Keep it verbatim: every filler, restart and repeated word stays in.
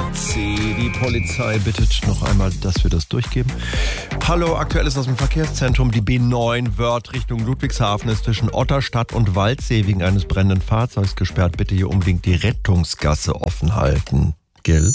Waldsee. Die Polizei bittet noch einmal, dass wir das durchgeben. Hallo, aktuell ist aus dem Verkehrszentrum. Die B neun Wörth Richtung Ludwigshafen ist zwischen Otterstadt und Waldsee wegen eines brennenden Fahrzeugs gesperrt. Bitte hier unbedingt die Rettungsgasse offen halten. Gell?